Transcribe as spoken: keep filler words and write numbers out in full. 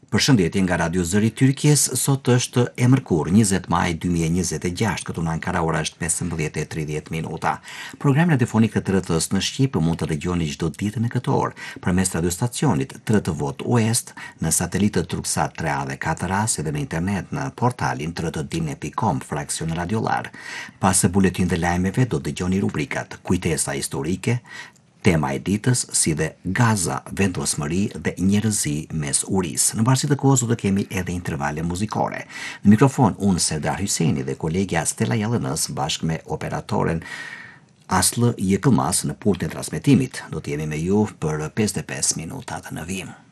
Përshëndetje nga Radio Zëri Tyrkjes, sot është e mërkurë njëzet maj dy mijë e njëzet e gjashtë, këtu në Ankara ora është pesëmbëdhjetë e tridhjetë minuta. Programin radiofonik të T R T-s në Shqip mund të dëgjoni çdo ditë në këtë orë përmes radiostacionit T R T Vot West, në satellitët Turksat tre A dhe katër A, si dhe në internet në portalin trtdine pikë com fraksion radiolar. Pas buletin dhe lajmeve do dëgjoni rubrikat Kujtesa historike, tema e ditës, si dhe Gaza, vendosmëri dhe njerëzi mes urisë. Në varësi të kohës do të kemi edhe intervale muzikore. Në mikrofon unë Serdar Hyseni dhe kolegja Stella Jallënës bashkë me operatoren Aslı Yëkëlmas në pultin e transmetimit. Do të jemi me ju për pesëdhjetë e pesë minutat në vim.